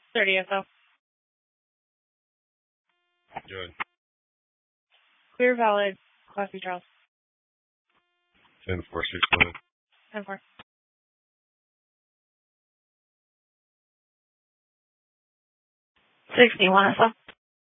30 SO. Good. Clear valid. Class B Charles. 10-4, 6 10-4. 61 SO.